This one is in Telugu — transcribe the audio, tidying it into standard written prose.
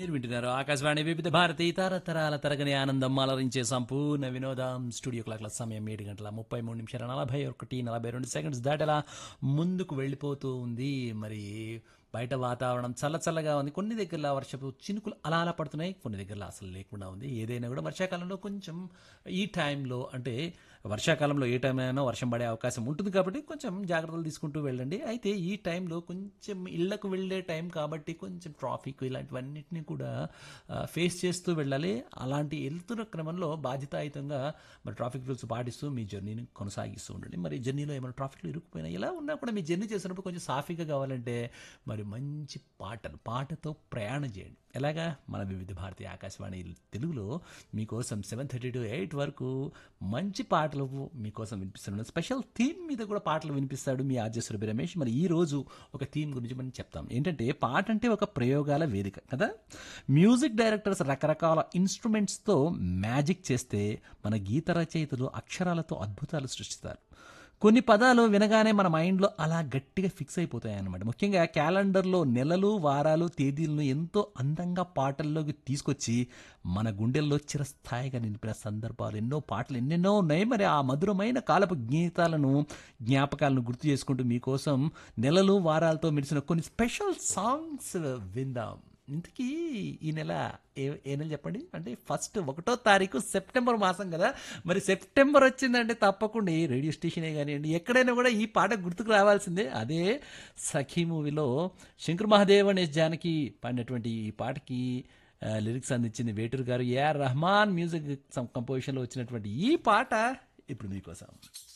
మీరు వింటున్నారు ఆకాశవాణి వివిధ భారతి తరతరాల తరగని ఆనందం అలరించే సంపూర్ణ వినోదం స్టూడియో క్లాక్ల సమయం 7 గంటల 33 నిమిషాల 41 42 దాటలా ముందుకు వెళ్ళిపోతూ ఉంది. మరి బయట వాతావరణం చల్లగా ఉంది. కొన్ని దగ్గరలో వర్షపు చినుకులు అలా అలా పడుతున్నాయి, కొన్ని దగ్గరలో అసలు లేకుండా ఉంది. ఏదైనా కూడా వర్షాకాలంలో కొంచెం ఈ టైంలో అంటే వర్షాకాలంలో ఏ టైం అయినా వర్షం పడే అవకాశం ఉంటుంది కాబట్టి కొంచెం జాగ్రత్తలు తీసుకుంటూ వెళ్ళండి. అయితే ఈ టైంలో కొంచెం ఇళ్లకు వెళ్ళే టైం కాబట్టి కొంచెం ట్రాఫిక్ ఇలాంటివన్నిటిని కూడా ఫేస్ చేస్తూ వెళ్ళాలి. అలాంటి వెళ్తున్న క్రమంలో బాధ్యతాయుతంగా మరి ట్రాఫిక్ రూల్స్ పాటిస్తూ మీ జర్నీని కొనసాగిస్తూ ఉండండి. మరి జర్నీలో ఏమైనా ట్రాఫిక్లో ఇరుక్కుపోయినా ఇలా ఉన్నా కూడా మీ జర్నీ చేసినప్పుడు కొంచెం సాఫీగా కావాలంటే మరి మంచి పాటతో ప్రయాణం చేయండి. ఎలాగా మన వివిధ భారతీయ ఆకాశవాణి తెలుగులో మీకోసం 7:30 to 8 వరకు మంచి పాటలు మీకోసం వినిపిస్తున్నాడు. స్పెషల్ థీమ్ మీద కూడా పాటలు వినిపిస్తాడు మీ ఆర్జే సురభి రమేష్. మరి ఈ రోజు ఒక థీమ్ గురించి మనం చెప్తాం. ఏంటంటే పాట అంటే ఒక ప్రయోగాల వేదిక కదా. మ్యూజిక్ డైరెక్టర్స్ రకరకాల ఇన్స్ట్రుమెంట్స్తో మ్యాజిక్ చేస్తే మన గీత రచయితలు అక్షరాలతో అద్భుతాలు సృష్టిస్తారు. కొన్ని పదాలు వినగానే మన మైండ్లో అలా గట్టిగా ఫిక్స్ అయిపోతాయి అన్నమాట. ముఖ్యంగా క్యాలెండర్లో నెలలు వారాలు తేదీలను ఎంతో అందంగా పాటల్లోకి తీసుకొచ్చి మన గుండెల్లో చిరస్థాయిగా నిలిపిన సందర్భాలు ఎన్నో పాటలు ఎన్నెన్నో ఉన్నాయి. మరి ఆ మధురమైన కాలపు జ్ఞాపకాలను గుర్తు చేసుకుంటూ మీకోసం నెలలు వారాలతో మెరిసిన కొన్ని స్పెషల్ సాంగ్స్ విందాం. ఇంతకీ ఈ నెల ఏ నెల చెప్పండి? అంటే ఫస్ట్ 1వ తారీఖు సెప్టెంబర్ మాసం కదా. మరి సెప్టెంబర్ వచ్చిందంటే తప్పకుండా ఏ రేడియో స్టేషనే కానివ్వండి ఎక్కడైనా కూడా ఈ పాట గుర్తుకు రావాల్సిందే. అదే సఖీ మూవీలో శంకర్ మహాదేవ్ అండ్ ఎస్ జానకి పాడినటువంటి ఈ పాటకి లిరిక్స్ అందించింది వేటూరు గారు. ఏఆర్ రెహమాన్ మ్యూజిక్ కంపోజిషన్లో వచ్చినటువంటి ఈ పాట ఇప్పుడు మీకోసం.